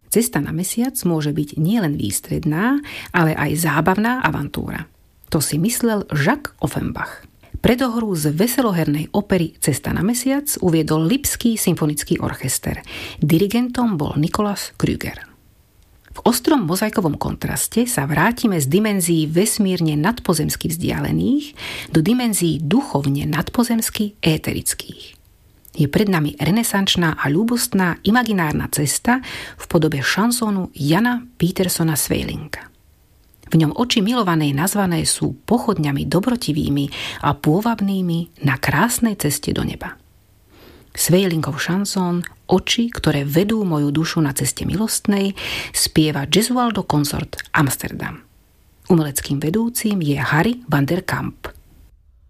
Cesta na mesiac môže byť nielen výstredná, ale aj zábavná avantúra. To si myslel Jacques Offenbach. Predohru z veselohernej opery Cesta na mesiac uviedol Lipský symfonický orchester. Dirigentom bol Nicolas Krüger. V ostrom mozaikovom kontraste sa vrátime z dimenzií vesmírne nadpozemsky vzdialených do dimenzií duchovne nadpozemsky éterických. Je pred nami renesančná a ľúbostná imaginárna cesta v podobe šansónu Jana Petersona Sweelinka. V ňom oči milovanej nazvané sú pochodňami dobrotivými a pôvabnými na krásnej ceste do neba. Sweelinkov šansón Oči, ktoré vedú moju dušu na ceste milostnej, spieva Gesualdo Consort Amsterdam. Umeleckým vedúcim je Harry van der Kamp.